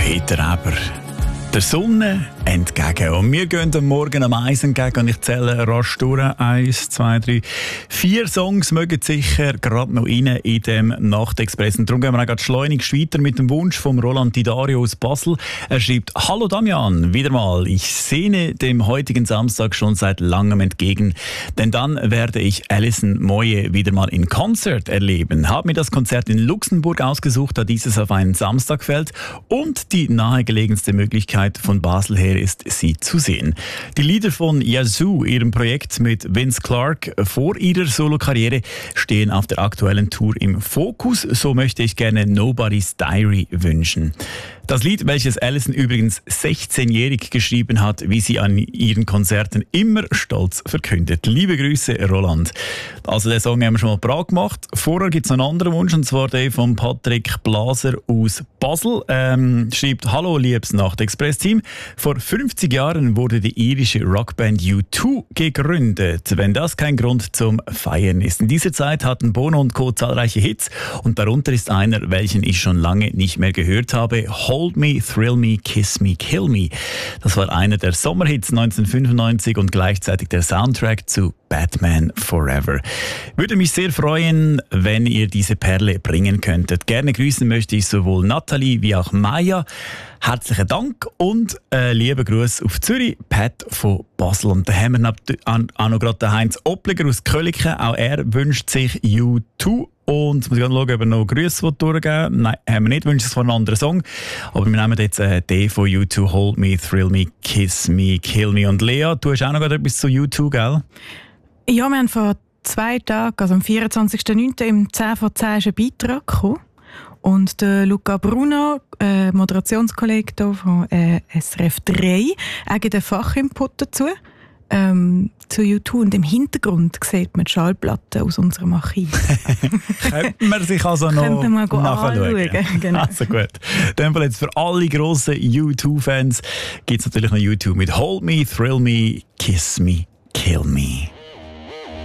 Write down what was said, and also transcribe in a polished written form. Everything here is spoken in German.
Peter Eber. Der Sonne entgegen. Und wir gehen am Morgen am Eis entgegen und ich zähle rasch durch. 1, 2, 3, 4 Songs mögen sicher gerade noch rein in dem Nachtexpress. Und darum gehen wir auch gerade schleunigst weiter mit dem Wunsch von Roland Didario aus Basel. Er schreibt: Hallo Damian, wieder mal. Ich sehne dem heutigen Samstag schon seit langem entgegen, denn dann werde ich Alison Moyet wieder mal in Konzert erleben. Habe mir das Konzert in Luxemburg ausgesucht, da dieses auf einen Samstag fällt und die nahegelegenste Möglichkeit von Basel her ist, sie zu sehen. Die Lieder von Yazoo, ihrem Projekt mit Vince Clarke vor ihrer Solokarriere, stehen auf der aktuellen Tour im Fokus. So möchte ich gerne Nobody's Diary wünschen. Das Lied, welches Alison übrigens 16-jährig geschrieben hat, wie sie an ihren Konzerten immer stolz verkündet. Liebe Grüße, Roland. Also den Song haben wir schon mal parat gemacht. Vorher gibt es einen anderen Wunsch, und zwar den von Patrick Blaser aus Basel. Schreibt: Hallo, liebes Nachtexpress-Team. Vor 50 Jahren wurde die irische Rockband U2 gegründet. Wenn das kein Grund zum Feiern ist. In dieser Zeit hatten Bono und Co. zahlreiche Hits und darunter ist einer, welchen ich schon lange nicht mehr gehört habe: Hold Me, Thrill Me, Kiss Me, Kill Me. Das war einer der Sommerhits 1995 und gleichzeitig der Soundtrack zu Batman Forever. Würde mich sehr freuen, wenn ihr diese Perle bringen könntet. Gerne grüßen möchte ich sowohl Nathalie wie auch Maya. Herzlichen Dank und liebe Grüße auf Zürich, Pat von Basel. Und da haben wir auch noch gerade den Heinz Oppliger aus Köliken. Auch er wünscht sich U2. Und jetzt muss ich schauen, ob wir noch Grüße durchgeben. Nein, haben wir nicht, wünschen es von einem anderen Song. Aber wir nehmen jetzt den von U2, Hold Me, Thrill Me, Kiss Me, Kill Me. Und Lea, du hast auch noch etwas zu U2, gell? Ja, wir haben vor 2 Tagen, also am 24.09. im 10 vor 10 ist ein Beitrag gekommen. Und der Luca Bruno, Moderationskollege hier von SRF 3, er gibt einen Fachinput dazu, zu U2. Und im Hintergrund sieht man die Schallplatte aus unserem Archiv. Könnte man sich also noch nachschauen. Genau. Also gut. Dann jetzt für alle grossen U2-Fans gibt es natürlich noch U2 mit Hold Me, Thrill Me, Kiss Me, Kill Me.